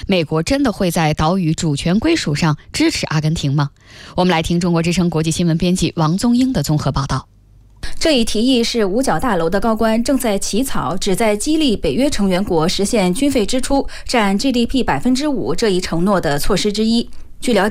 美国真的会在岛屿主权归属上支持阿根廷吗？我们来听中国之声国际新闻编辑王宗英的综合报道。 这一提议是五角大楼的高官正在起草，旨在激励北约成员国实现军费支出占 GDP5% 这一承诺的措施之一。据了解，